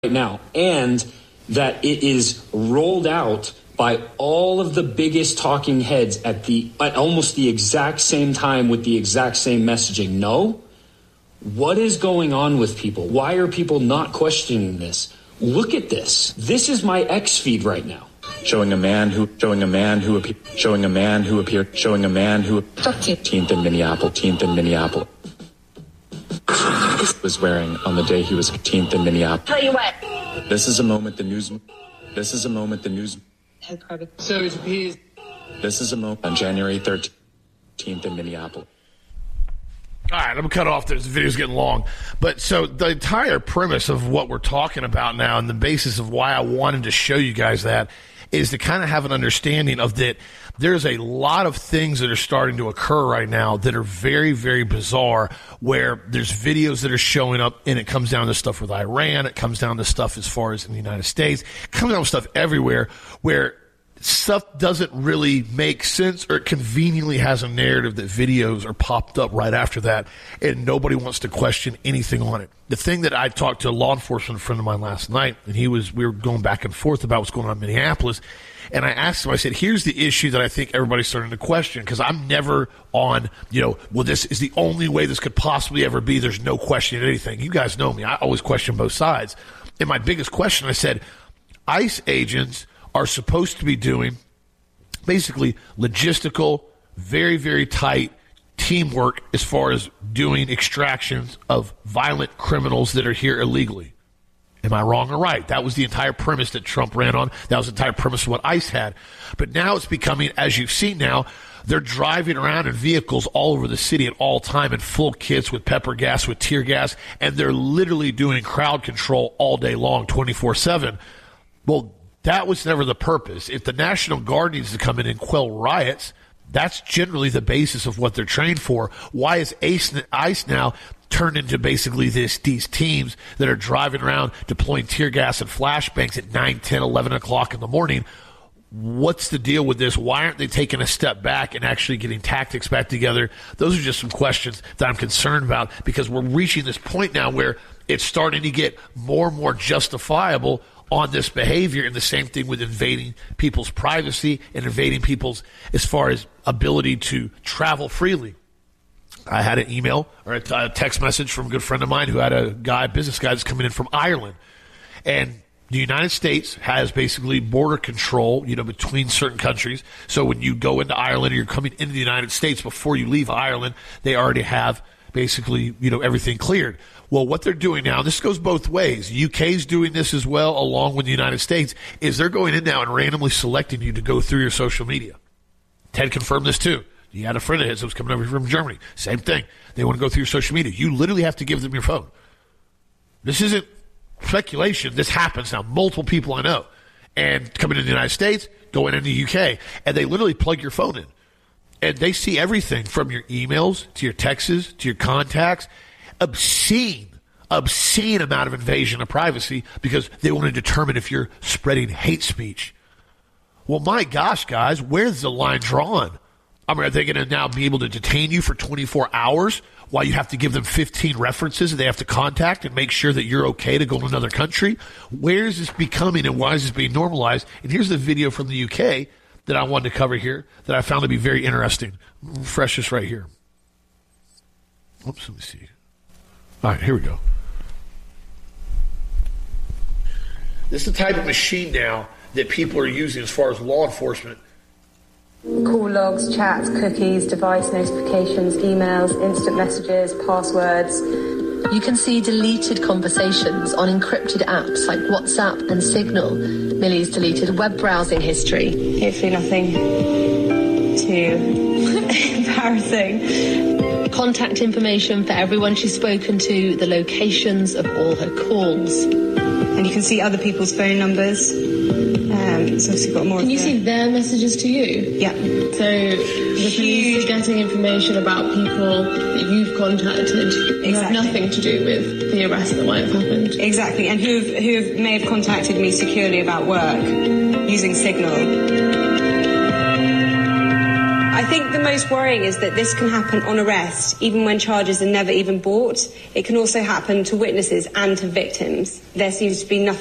now, and that it is rolled out by all of the biggest talking heads at almost the exact same time with the exact same messaging. No? What is going on with people? Why are people not questioning this? Look at this. This is my X feed right now. Showing a man who appeared 18th in Minneapolis. Was wearing on the day he was 18th in Minneapolis. Tell you what. This is a moment the news. So it appears. This is a moment on January 13th in Minneapolis. All right, I'm going to cut off. This video's getting long. But so the entire premise of what we're talking about now and the basis of why I wanted to show you guys that is to kind of have an understanding of that there's a lot of things that are starting to occur right now that are very, very bizarre, where there's videos that are showing up, and it comes down to stuff with Iran. It comes down to stuff as far as in the United States. It comes down to stuff everywhere where stuff doesn't really make sense, or it conveniently has a narrative that videos are popped up right after that, and nobody wants to question anything on it. The thing that I talked to a law enforcement friend of mine last night, and we were going back and forth about what's going on in Minneapolis, and I asked him, I said, here's the issue that I think everybody's starting to question, because I'm never on, well, this is the only way this could possibly ever be. There's no questioning anything. You guys know me. I always question both sides. And my biggest question, I said, ICE agents are supposed to be doing basically logistical, very, very tight teamwork as far as doing extractions of violent criminals that are here illegally. Am I wrong or right? That was the entire premise that Trump ran on. That was the entire premise of what ICE had. But now it's becoming, as you've seen now, they're driving around in vehicles all over the city at all time in full kits with pepper gas, with tear gas, and they're literally doing crowd control all day long, 24/7. Well, that was never the purpose. If the National Guard needs to come in and quell riots, that's generally the basis of what they're trained for. Why is ICE now turned into basically these teams that are driving around deploying tear gas and flashbangs at 9, 10, 11 o'clock in the morning? What's the deal with this? Why aren't they taking a step back and actually getting tactics back together? Those are just some questions that I'm concerned about, because we're reaching this point now where it's starting to get more and more justifiable on this behavior, and the same thing with invading people's privacy and invading people's, as far as ability to travel freely. I had an email or a text message from a good friend of mine who had a business guy that's coming in from Ireland. And the United States has basically border control, between certain countries. So when you go into Ireland or you're coming into the United States, before you leave Ireland, they already have basically, everything cleared. Well, what they're doing now, this goes both ways. UK's doing this as well, along with the United States, is they're going in now and randomly selecting you to go through your social media. Ted confirmed this too. He had a friend of his that was coming over from Germany. Same thing. They want to go through your social media. You literally have to give them your phone. This isn't speculation. This happens now. Multiple people I know. And coming into the United States, going into the UK. And they literally plug your phone in. And they see everything from your emails to your texts to your contacts. Obscene amount of invasion of privacy, because they want to determine if you're spreading hate speech. Well, my gosh, guys, where's the line drawn? I mean, are they going to now be able to detain you for 24 hours while you have to give them 15 references that they have to contact and make sure that you're okay to go to another country? Where is this becoming, and why is this being normalized? And here's the video from the UK that I wanted to cover here that I found to be very interesting. Refresh this right here. Oops, let me see. All right, here we go. This is the type of machine now that people are using as far as law enforcement. Call logs, chats, cookies, device notifications, emails, instant messages, passwords. You can see deleted conversations on encrypted apps like WhatsApp and Signal. Millie's deleted web browsing history. Hopefully nothing too embarrassing. Contact information for everyone she's spoken to, the locations of all her calls. And you can see other people's phone numbers. So you've got more. Can you see their messages to you? Yeah. So the police are getting information about people that you've contacted who have nothing to do with the arrest that might have happened. Exactly, and who may have contacted me securely about work using Signal. I think the most worrying is that this can happen on arrest, even when charges are never even brought. It can also happen to witnesses and to victims. There seems to be nothing